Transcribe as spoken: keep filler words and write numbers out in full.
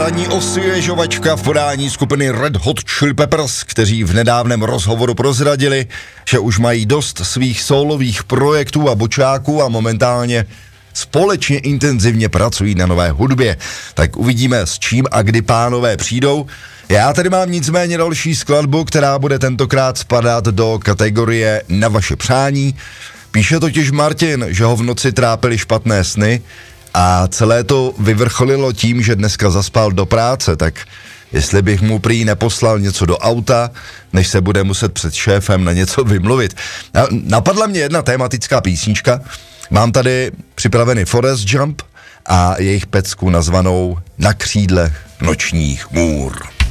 ranní osvěžovačka v podání skupiny Red Hot Chili Peppers, kteří v nedávném rozhovoru prozradili, že už mají dost svých sólových projektů a bočáků a momentálně společně intenzivně pracují na nové hudbě. Tak uvidíme, s čím a kdy pánové přijdou. Já tady mám nicméně další skladbu, která bude tentokrát spadat do kategorie Na vaše přání. Píše totiž Martin, že ho v noci trápily špatné sny a celé to vyvrcholilo tím, že dneska zaspal do práce, tak jestli bych mu prý neposlal něco do auta, než se bude muset před šéfem na něco vymluvit. Napadla mě jedna tematická písnička, mám tady připravený Forest Jump a jejich pecku nazvanou Na křídlech nočních můr.